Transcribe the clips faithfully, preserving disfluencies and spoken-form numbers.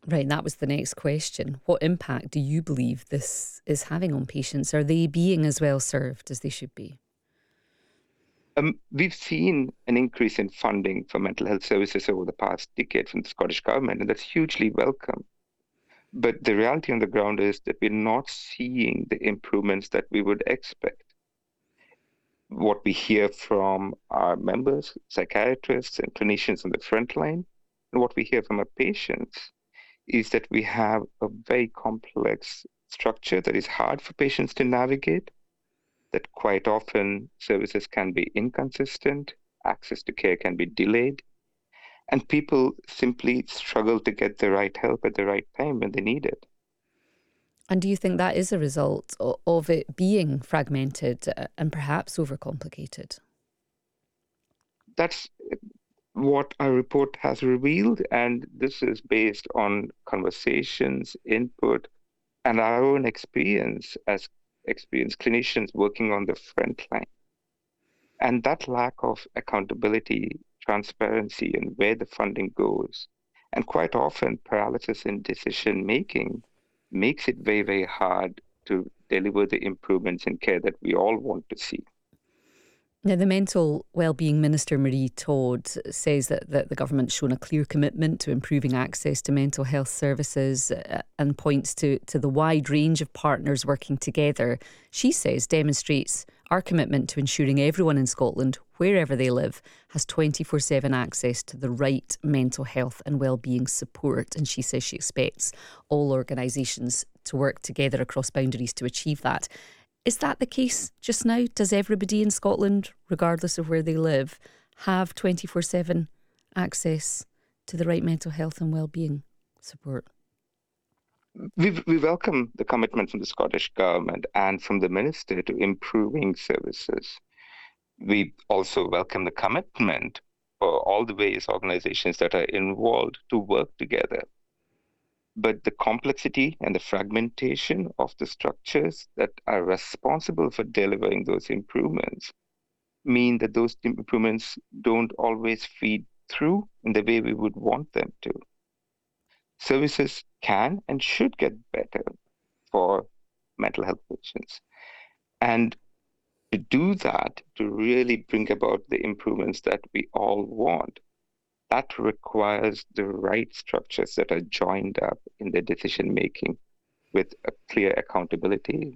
Right, that was the next question. What impact do you believe this is having on patients? Are they being as well served as they should be? Um, we've seen an increase in funding for mental health services over the past decade from the Scottish Government, and that's hugely welcome. But the reality on the ground is that we're not seeing the improvements that we would expect. What we hear from our members, psychiatrists, and clinicians on the front line, and what we hear from our patients is that we have a very complex structure that is hard for patients to navigate, that quite often services can be inconsistent, access to care can be delayed, and people simply struggle to get the right help at the right time when they need it. And do you think that is a result of it being fragmented and perhaps overcomplicated? That's what our report has revealed, and this is based on conversations, input, and our own experience as experienced clinicians working on the front line. And that lack of accountability, transparency, and where the funding goes, and quite often paralysis in decision making, makes it very, very hard to deliver the improvements in care that we all want to see. Now, the Mental Wellbeing Minister, Marie Todd, says that, that the government's shown a clear commitment to improving access to mental health services uh, and points to, to the wide range of partners working together. She says demonstrates our commitment to ensuring everyone in Scotland, wherever they live, has twenty-four seven access to the right mental health and wellbeing support. And she says she expects all organisations to work together across boundaries to achieve that. Is that the case just now? Does everybody in Scotland, regardless of where they live, have twenty-four seven access to the right mental health and wellbeing support? We, we welcome the commitment from the Scottish Government and from the Minister to improving services. We also welcome the commitment for all the various organizations that are involved to work together. But the complexity and the fragmentation of the structures that are responsible for delivering those improvements mean that those improvements don't always feed through in the way we would want them to. Services can and should get better for mental health patients. And to do that, to really bring about the improvements that we all want, that requires the right structures that are joined up in the decision making with a clear accountability.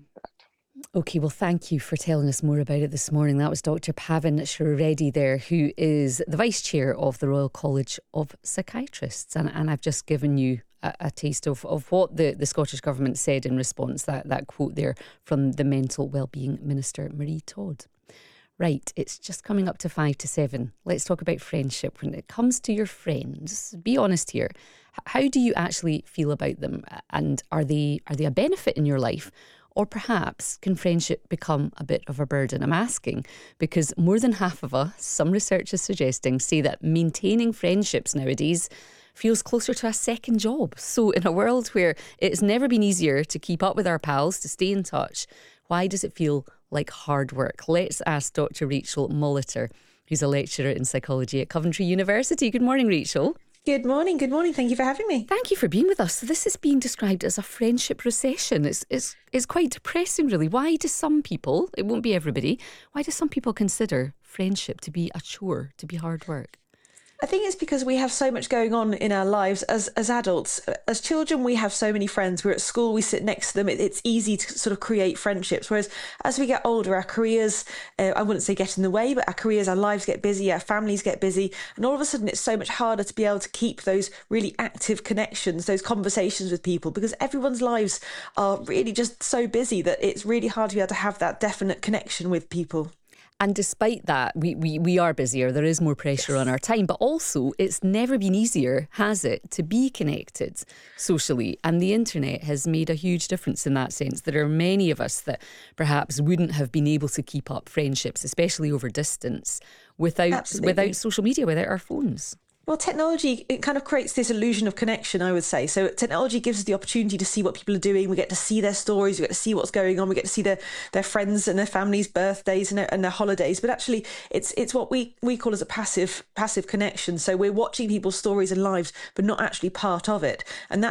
OK, well, thank you for telling us more about it this morning. That was Doctor Pavan Shirodedi there, who is the Vice Chair of the Royal College of Psychiatrists. And, and I've just given you a, a taste of, of what the, the Scottish Government said in response, that, that quote there from the Mental Wellbeing Minister, Marie Todd. Right, it's just coming up to five to seven. Let's talk about friendship. When it comes to your friends, be honest here. How do you actually feel about them? And are they are they a benefit in your life? Or perhaps can friendship become a bit of a burden? I'm asking because more than half of us, some research is suggesting, say that maintaining friendships nowadays feels closer to a second job. So in a world where it's never been easier to keep up with our pals, to stay in touch, why does it feel like hard work? Let's ask Doctor Rachel Molitor, who's a lecturer in psychology at Coventry University. Good morning, Rachel. Good morning. Good morning. Thank you for having me. Thank you for being with us. So this is being described as a friendship recession. It's, it's, it's quite depressing, really. Why do some people, it won't be everybody, why do some people consider friendship to be a chore, to be hard work? I think it's because we have so much going on in our lives as as adults. As children, we have so many friends. We're at school, we sit next to them. It, it's easy to sort of create friendships. Whereas as we get older, our careers, uh, I wouldn't say get in the way, but our careers, our lives get busy, our families get busy. And all of a sudden, it's so much harder to be able to keep those really active connections, those conversations with people, because everyone's lives are really just so busy that it's really hard to be able to have that definite connection with people. And despite that, we, we, we are busier. There is more pressure on our time. But also, it's never been easier, has it, to be connected socially? And the internet has made a huge difference in that sense. There are many of us that perhaps wouldn't have been able to keep up friendships, especially over distance, without without social media, without our phones. Well, technology, it kind of creates this illusion of connection, I would say. So technology gives us the opportunity to see what people are doing. We get to see their stories. We get to see what's going on. We get to see their, their friends and their families' birthdays and their, and their holidays. But actually, it's it's what we, we call as a passive passive connection. So we're watching people's stories and lives, but not actually part of it. And that